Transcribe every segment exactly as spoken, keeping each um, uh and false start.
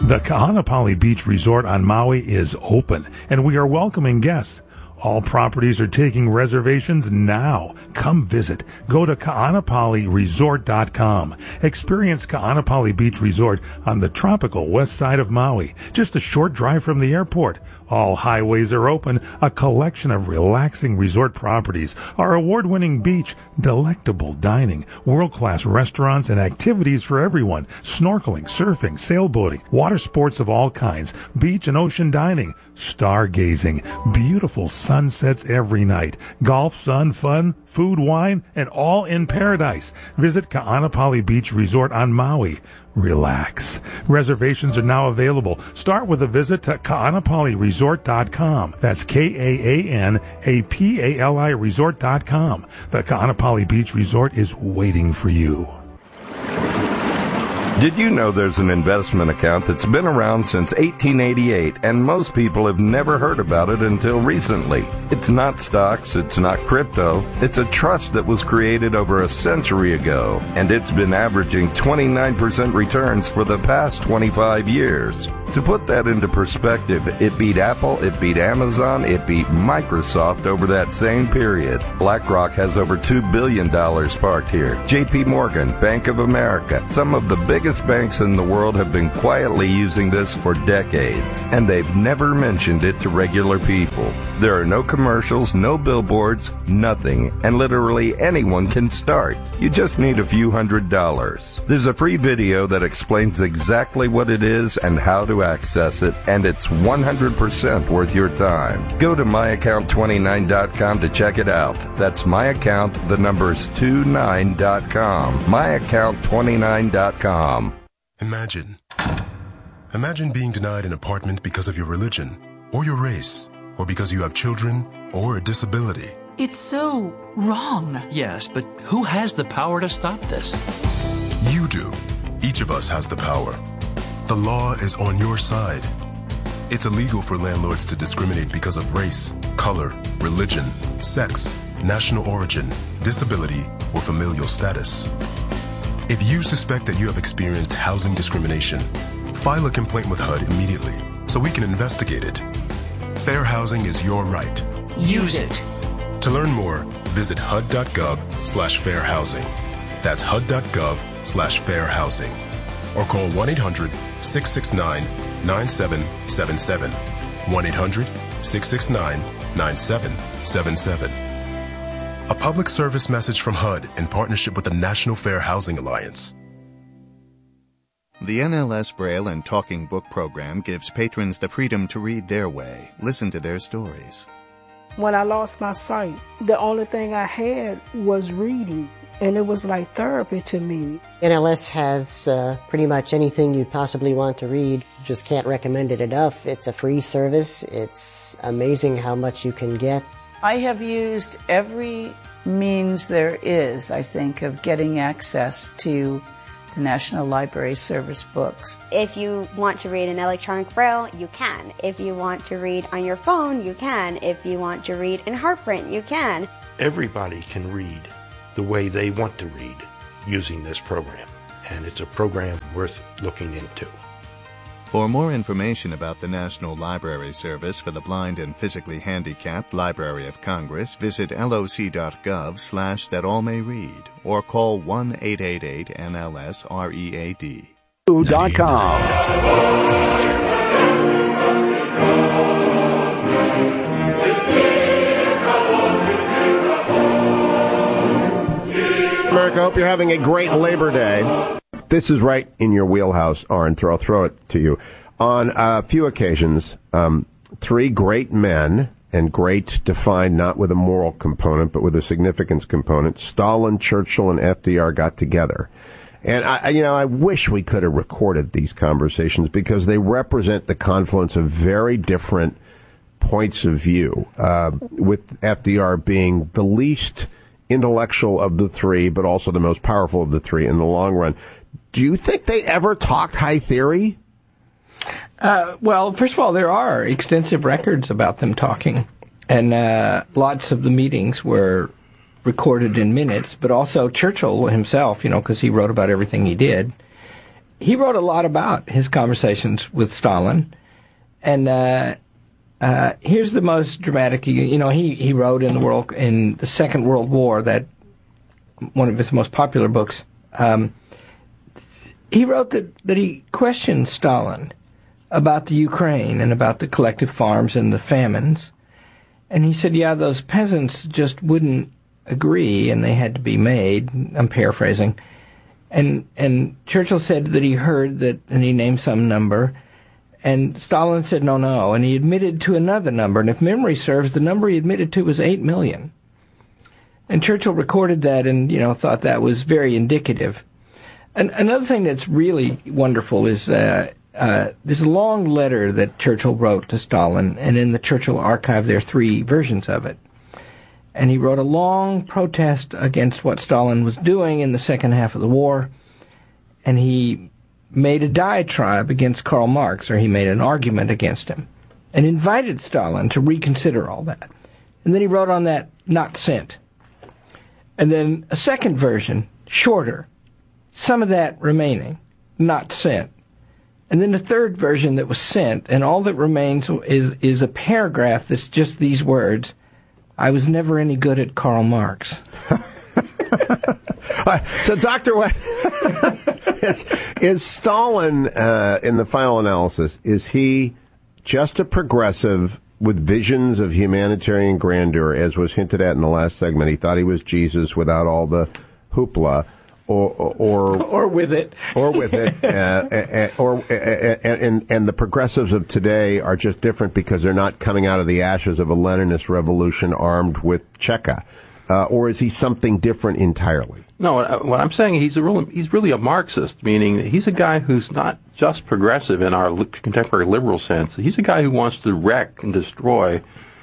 The Kaanapali Beach Resort on Maui is open, and we are welcoming guests. All properties are taking reservations now. Come visit. Go to kaanapali resort dot com. Experience Kaanapali Beach Resort on the tropical west side of Maui, just a short drive from the airport. All highways are open, a collection of relaxing resort properties, our award-winning beach, delectable dining, world-class restaurants and activities for everyone, snorkeling, surfing, sailboating, water sports of all kinds, beach and ocean dining, stargazing, beautiful sunsets every night, golf, sun, fun, food, wine, and all in paradise. Visit Kaanapali Beach Resort on Maui. Relax. Reservations are now available. Start with a visit to kaanapali resort dot com. That's K A A N A P A L I resort dot com. The Kaanapali Beach Resort is waiting for you. Did you know there's an investment account that's been around since eighteen eighty-eight, and most people have never heard about it until recently? It's not stocks, it's not crypto, it's a trust that was created over a century ago, and it's been averaging twenty-nine percent returns for the past twenty-five years. To put that into perspective, it beat Apple, it beat Amazon, it beat Microsoft over that same period. BlackRock has over two billion dollars parked here. J P Morgan, Bank of America, some of the biggest banks in the world have been quietly using this for decades, and they've never mentioned it to regular people. There are no commercials, no billboards, nothing, and literally anyone can start. You just need a few hundred dollars. There's a free video that explains exactly what it is and how to access it, and it's one hundred percent worth your time. Go to my account twenty-nine dot com to check it out. That's my account, the number's twenty-nine dot com. my account twenty-nine dot com. Imagine. Imagine being denied an apartment because of your religion, or your race, or because you have children, or a disability. It's so wrong. Yes, but who has the power to stop this? You do. Each of us has the power. The law is on your side. It's illegal for landlords to discriminate because of race, color, religion, sex, national origin, disability, or familial status. If you suspect that you have experienced housing discrimination, file a complaint with H U D immediately so we can investigate it. Fair housing is your right. Use it. To learn more, visit H U D dot gov slash fair housing. That's H U D dot gov slash fair housing. Or call one eight hundred six six nine nine seven seven seven. one eight hundred six six nine nine seven seven seven. A public service message from H U D in partnership with the National Fair Housing Alliance. The N L S Braille and Talking Book program gives patrons the freedom to read their way, listen to their stories. When I lost my sight, the only thing I had was reading, and it was like therapy to me. N L S has uh, pretty much anything you'd possibly want to read. Just can't recommend it enough. It's a free service. It's amazing how much you can get. I have used every means there is, I think, of getting access to the National Library Service books. If you want to read in electronic braille, you can. If you want to read on your phone, you can. If you want to read in heartprint, you can. Everybody can read the way they want to read using this program, and it's a program worth looking into. For more information about the National Library Service for the Blind and Physically Handicapped Library of Congress, visit loc dot gov slash that all may read or call one eight eight eight N L S R E A D. dot com. America, I hope you're having a great Labor Day. This is right in your wheelhouse, Arn. I'll throw it to you. On a few occasions, um, three great men, and great defined not with a moral component, but with a significance component, Stalin, Churchill, and F D R got together. And, I, you know, I wish we could have recorded these conversations because they represent the confluence of very different points of view, uh, with F D R being the least intellectual of the three, but also the most powerful of the three in the long run. Do you think they ever talked high theory? Uh, well, first of all, there are extensive records about them talking, and uh, lots of the meetings were recorded in minutes, but also Churchill himself, you know, because he wrote about everything he did. he wrote a lot about his conversations with Stalin. And uh, uh, here's the most dramatic. You know, he, he wrote in the world in the Second World War, that one of his most popular books. Um, he wrote that, that he questioned Stalin about the Ukraine and about the collective farms and the famines. And he said, yeah, those peasants just wouldn't agree, and they had to be made. I'm paraphrasing. And and Churchill said that he heard that, and he named some number, and Stalin said no, no, and he admitted to another number, and if memory serves, the number he admitted to was eight million. And Churchill recorded that and, you know, thought that was very indicative. And another thing that's really wonderful is uh, uh, there's a long letter that Churchill wrote to Stalin, and in the Churchill archive there are three versions of it. And he wrote a long protest against what Stalin was doing in the second half of the war, and he made a diatribe against Karl Marx, or he made an argument against him, and invited Stalin to reconsider all that. And then he wrote on that, not sent. And then a second version, shorter, some of that remaining, not sent. And then the third version that was sent, and all that remains is, is a paragraph that's just these words: I was never any good at Karl Marx. So, Doctor West, is, is Stalin, uh, in the final analysis, is he just a progressive with visions of humanitarian grandeur, as was hinted at in the last segment? He thought he was Jesus without all the hoopla, or or or with it, or with it, uh, or and and the progressives of today are just different because they're not coming out of the ashes of a Leninist revolution armed with Cheka, uh, or is he something different entirely? No, what I'm saying, he's a real, he's really a Marxist, meaning he's a guy who's not just progressive in our contemporary liberal sense. He's a guy who wants to wreck and destroy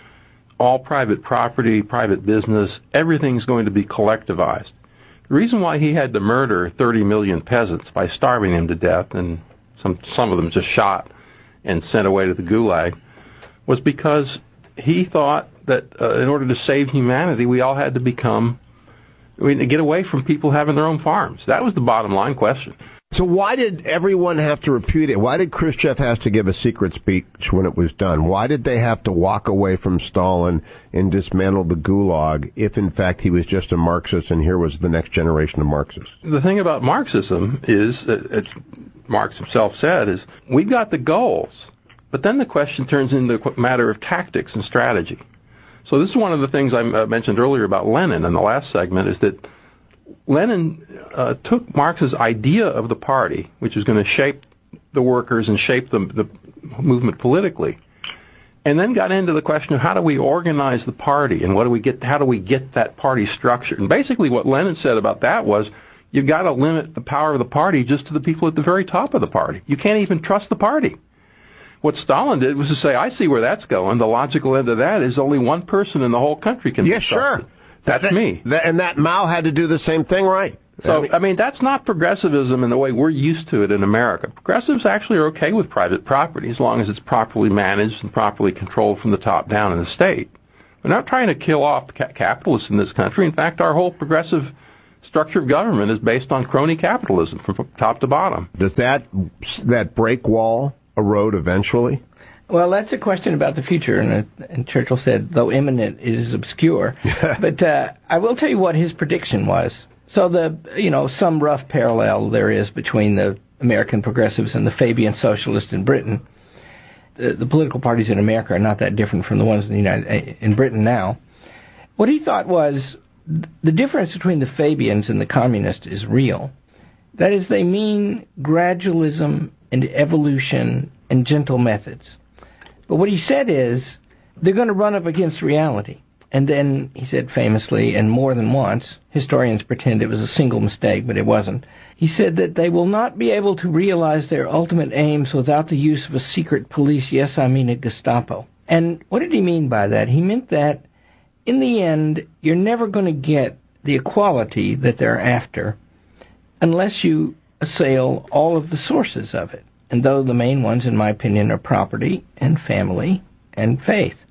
all private property, private business. Everything's going to be collectivized. The reason why he had to murder thirty million peasants by starving them to death, and some some of them just shot and sent away to the Gulag, was because he thought that uh, in order to save humanity, we all had to become, we had to get away from people having their own farms. That was the bottom line question. So why did everyone have to repudiate? Why did Khrushchev have to give a secret speech when it was done? Why did they have to walk away from Stalin and dismantle the Gulag if, in fact, he was just a Marxist and here was the next generation of Marxists? The thing about Marxism is, it's, Marx himself said, is we've got the goals, but then the question turns into a matter of tactics and strategy. So this is one of the things I mentioned earlier about Lenin in the last segment, is that Lenin uh, took Marx's idea of the party, which was going to shape the workers and shape the, the movement politically, and then got into the question of how do we organize the party and what do we get, how do we get that party structured? And basically what Lenin said about that was, you've got to limit the power of the party just to the people at the very top of the party. You can't even trust the party. What Stalin did was to say, I see where that's going. The logical end of that is only one person in the whole country can be trusted. Yeah, sure. That's that, me. That, and that Mao had to do the same thing, right? So, I mean, I mean, that's not progressivism in the way we're used to it in America. Progressives actually are okay with private property as long as it's properly managed and properly controlled from the top down in the state. We're not trying to kill off the ca- capitalists in this country. In fact, our whole progressive structure of government is based on crony capitalism from top to bottom. Does that that break wall erode eventually? Well, that's a question about the future, and, uh, and Churchill said, though imminent, it is obscure. But uh, I will tell you what his prediction was. So the, you know, some rough parallel there is between the American progressives and the Fabian socialists in Britain. The, the political parties in America are not that different from the ones in the United in Britain now. What he thought was the difference between the Fabians and the communists is real. That is, they mean gradualism and evolution and gentle methods. But what he said is, they're going to run up against reality. And then, he said famously, and more than once, historians pretend it was a single mistake, but it wasn't. He said that they will not be able to realize their ultimate aims without the use of a secret police, yes, I mean a Gestapo. And what did he mean by that? He meant that, in the end, you're never going to get the equality that they're after unless you assail all of the sources of it. And though the main ones, in my opinion, are property and family and faith.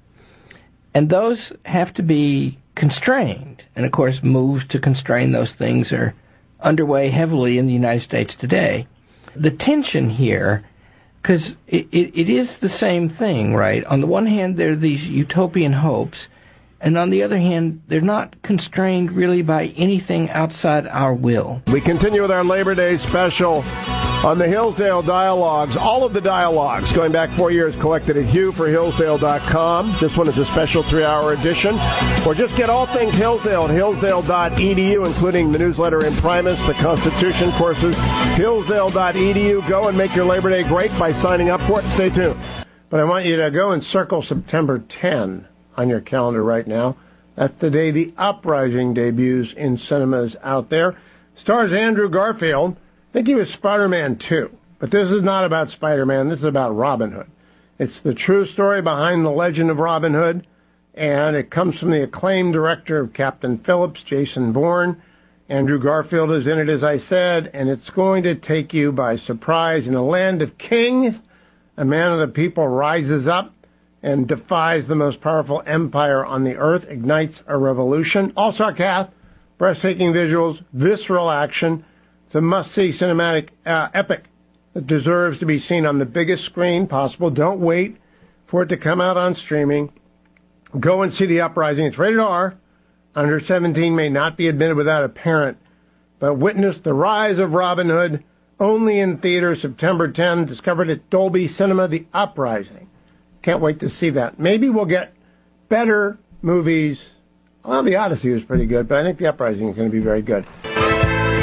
And those have to be constrained. And, of course, moves to constrain those things are underway heavily in the United States today. the tension here, because it, it, it is the same thing, right? On the one hand, there are these utopian hopes, and on the other hand, they're not constrained really by anything outside our will. We continue with our Labor Day special on the Hillsdale Dialogues. All of the dialogues going back four years collected at hugh for hillsdale dot com. This one is a special three-hour edition. Or just get all things Hillsdale at hillsdale dot e d u, including the newsletter Imprimis, the Constitution courses, hillsdale dot e d u. Go and make your Labor Day great by signing up for it. Stay tuned. But I want you to go and circle September tenth on your calendar right now. That's the day The Uprising debuts in cinemas out there. Stars Andrew Garfield. I think he was Spider-Man two. But this is not about Spider-Man. This is about Robin Hood. It's the true story behind the legend of Robin Hood, and it comes from the acclaimed director of Captain Phillips, Jason Bourne. Andrew Garfield is in it, as I said, and it's going to take you by surprise. In a land of kings, a man of the people rises up and defies the most powerful empire on the earth, ignites a revolution. All sarcastic, breathtaking visuals, visceral action. It's a must-see cinematic uh, epic that deserves to be seen on the biggest screen possible. Don't wait for it to come out on streaming. Go and see The Uprising. It's rated R. Under seventeen may not be admitted without a parent. But witness the rise of Robin Hood, only in theaters September tenth. Discovered at Dolby Cinema, The Uprising. Can't wait to see that. Maybe we'll get better movies. Well, The Odyssey was pretty good, but I think The Uprising is going to be very good.